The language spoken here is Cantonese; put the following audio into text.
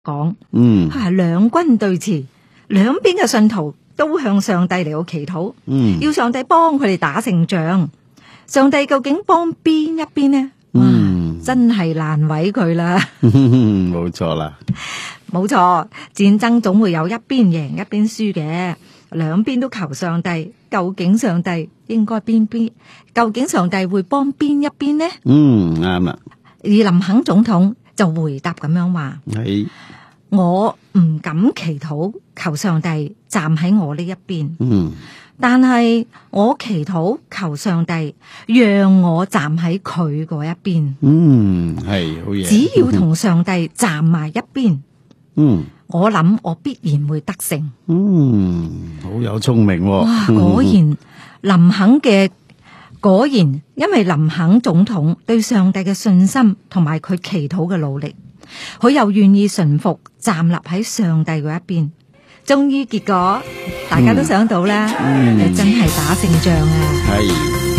講，兩軍對峙，兩邊嘅信徒都向上帝嚟到祈禱，要上帝幫佢哋打勝仗。上帝究竟幫邊一邊呢？真係難為佢啦。 冇錯啦， 冇錯，戰爭總會有一邊贏一邊輸嘅，兩邊都求上帝。究竟上帝應該邊邊？究竟上帝會幫邊一邊呢？ 啱啦。 而林肯總統就回答咁樣話： 係我唔敢祈禱求上帝站喺我呢一邊，但係我祈禱求上帝讓我站喺佢嗰一邊。 係好嘢。 只要同上帝站埋一邊，我諗我必然會得勝。 好有聰明喎。 哇，果然林肯果然，因為林肯總統對上帝嘅信心同埋佢祈禱嘅努力，佢又願意順服站立喺上帝嗰一邊，終於結果大家都想到啦，真係打勝仗啊！ 係。